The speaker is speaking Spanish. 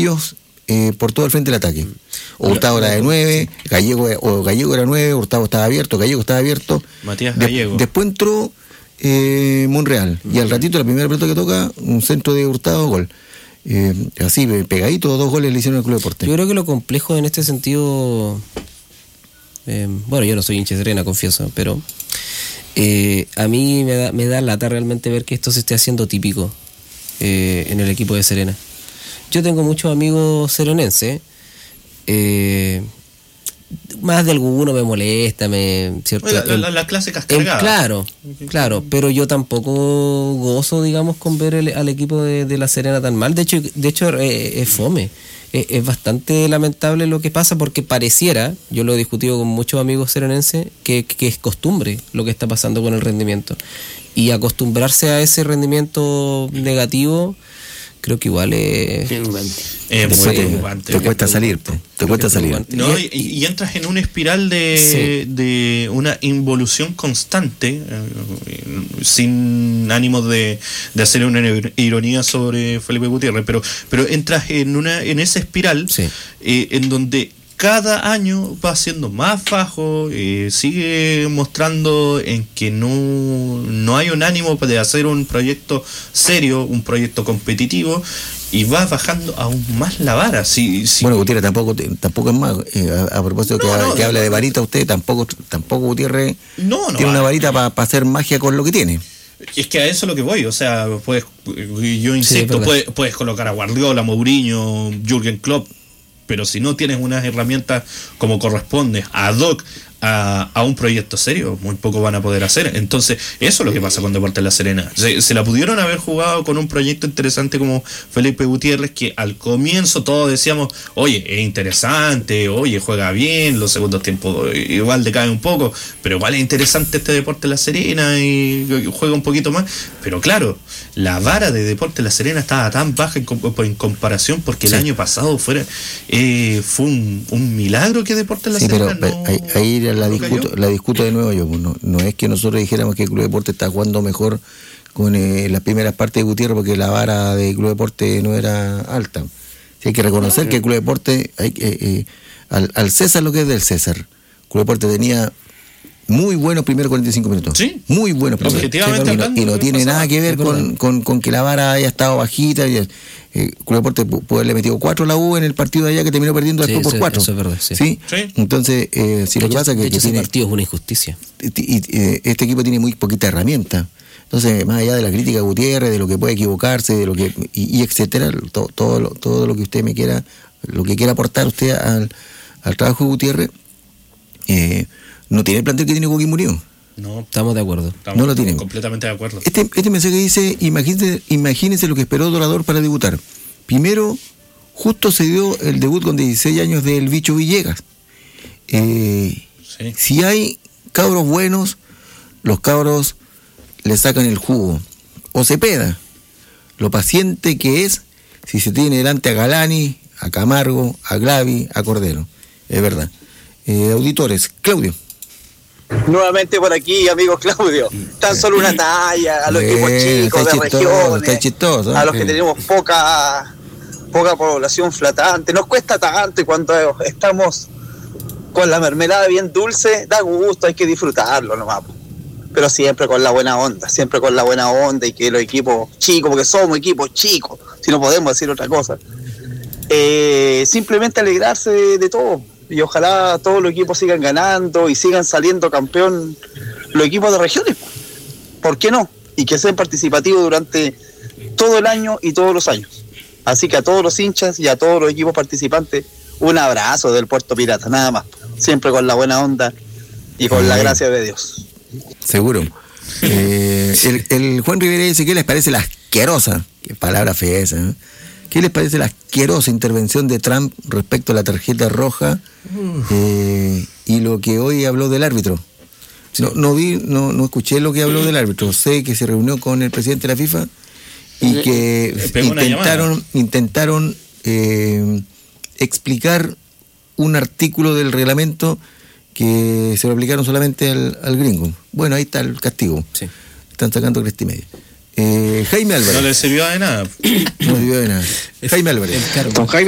cambios por todo el frente del ataque. Hurtado era de 9, Gallego era 9, Hurtado estaba abierto, Gallego estaba abierto. Matías Gallego. Después entró Monreal, y al ratito la primera pelota que toca, un centro de Hurtado, gol. Así, pegadito, 2 goles le hicieron al Club Deportes. Yo creo que lo complejo en este sentido, bueno, yo no soy hincha de Serena, confieso, pero a mí me da lata realmente ver que esto se esté haciendo típico en el equipo de Serena. Yo tengo muchos amigos serenenses, más de alguno me molesta, ¿cierto? La clásica cargada. Claro, pero yo tampoco gozo, digamos, con ver al equipo de la Serena tan mal. De hecho es fome. Es bastante lamentable lo que pasa, porque pareciera, yo lo he discutido con muchos amigos serenenses, que es costumbre lo que está pasando con el rendimiento. Y acostumbrarse a ese rendimiento negativo, creo que igual es muy preocupante. Te cuesta salir, te cuesta salir. No, y entras en una espiral de una involución constante, sin ánimo de hacer una ironía sobre Felipe Gutiérrez, pero entras en esa espiral en donde cada año va siendo más bajo, sigue mostrando en que no hay un ánimo de hacer un proyecto serio, un proyecto competitivo, y va bajando aún más la vara. Bueno, Gutiérrez tampoco es más. A propósito que habla de varita, usted tampoco Gutiérrez tiene una varita para hacer magia con lo que tiene. Es que a eso es lo que voy, o sea, yo insisto, puedes colocar a Guardiola, Mourinho, Jürgen Klopp, pero si no tienes unas herramientas como corresponde, ad hoc a un proyecto serio, muy poco van a poder hacer. Entonces, eso es lo que pasa con Deportes La Serena. Se la pudieron haber jugado con un proyecto interesante como Felipe Gutiérrez, que al comienzo todos decíamos, oye, es interesante, oye, juega bien, los segundos tiempos igual decae un poco, pero igual es interesante este Deportes La Serena y juega un poquito más. Pero claro, la vara de Deportes La Serena estaba tan baja en comparación, porque el año pasado fue un milagro que Deportes La Serena pero ahí la discuto de nuevo yo. No es que nosotros dijéramos que el Club Deportes está jugando mejor con las primeras partes de Gutiérrez, porque la vara de Club Deportes no era alta. Hay que reconocer que el Club Deportes, al César lo que es del César. El Club Deportes tenía muy buenos primeros 45 minutos. Sí. Muy buenos primeros. Objetivamente y no tiene nada que ver con que la vara haya estado bajita. Club Deportes puede haberle metido 4 a la U en el partido de allá, que terminó perdiendo después por 4. Eso es verdad, ¿Sí? Entonces, lo que pasa es que ese partido es una injusticia. Este equipo tiene muy poquita herramienta. Entonces, más allá de la crítica a Gutiérrez, de lo que puede equivocarse, de lo que y etcétera, todo lo que usted me quiera, lo que quiera aportar usted al trabajo de Gutiérrez, no tiene el plantel que tiene Joaquín Murillo. No, estamos de acuerdo. No lo tienen. Completamente de acuerdo. Este mensaje dice, imagínense lo que esperó Dorador para debutar. Primero, justo se dio el debut con 16 años del Bicho Villegas. Si hay cabros buenos, los cabros le sacan el jugo. O Cepeda, lo paciente que es, si se tiene delante a Galani, a Camargo, a Glavi, a Cordero. Es verdad. Auditores, Claudio. Nuevamente por aquí, amigo Claudio. Tan solo una talla a los equipos chicos de regiones, a los que tenemos poca población flatante. Nos cuesta tanto, y cuando estamos con la mermelada bien dulce, da gusto, hay que disfrutarlo nomás. Pero siempre con la buena onda, y que los equipos chicos, porque somos equipos chicos, si no podemos decir otra cosa. Simplemente alegrarse de todo. Y ojalá todos los equipos sigan ganando y sigan saliendo campeón los equipos de regiones. ¿Por qué no? Y que sean participativos durante todo el año y todos los años. Así que a todos los hinchas y a todos los equipos participantes, un abrazo del Puerto Pirata, nada más. Siempre con la buena onda y con la gracia de Dios. Seguro. El Juan Rivera dice, ¿qué les parece la asquerosa? Qué palabra fea esa, ¿eh? ¿Qué les parece la asquerosa intervención de Trump respecto a la tarjeta roja y lo que hoy habló del árbitro? No escuché lo que habló del árbitro. Sé que se reunió con el presidente de la FIFA y que intentaron explicar un artículo del reglamento que se lo aplicaron solamente al gringo. Bueno, ahí está el castigo. Sí. Están sacando cresta y media. Jaime Álvarez. No le sirvió de nada. No le sirvió de nada. Jaime Álvarez. Don Jaime